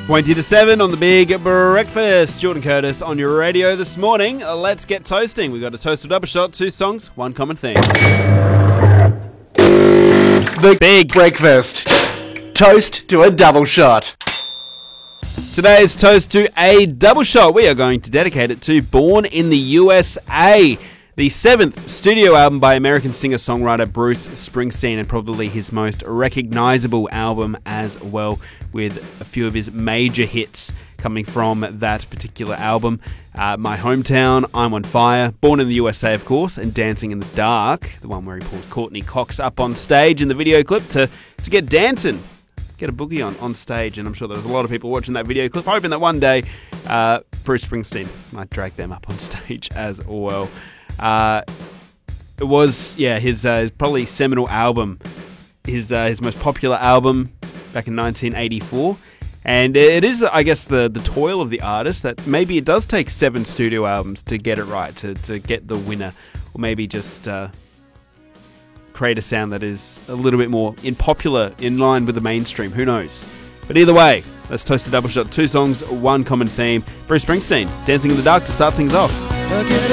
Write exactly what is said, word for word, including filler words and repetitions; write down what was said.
twenty to seven on the Big Breakfast. Jordan Curtis on your radio this morning. Let's get toasting. We've got a toast of double shot, two songs, one common theme. The Big Breakfast. Toast to a double shot. Today's toast to a double shot. We are going to dedicate it to Born in the U S A, the seventh studio album by American singer-songwriter Bruce Springsteen, and probably his most recognizable album as well, with a few of his major hits coming from that particular album. Uh, My Hometown, I'm on Fire, Born in the U S A, of course, and Dancing in the Dark, the one where he pulls Courtney Cox up on stage in the video clip to, to get dancing, get a boogie on, on stage. And I'm sure there was a lot of people watching that video clip, hoping that one day uh, Bruce Springsteen might drag them up on stage as well. Uh, it was, yeah, his, uh, his probably seminal album, his uh, his most popular album back in nineteen eighty-four. And it is, I guess, the, the toil of the artist that maybe it does take seven studio albums to get it right, to, to get the winner, or maybe just uh, create a sound that is a little bit more in popular, in line with the mainstream. Who knows? But either way, let's toast a double shot. Two songs, one common theme. Bruce Springsteen, Dancing in the Dark to start things off. Get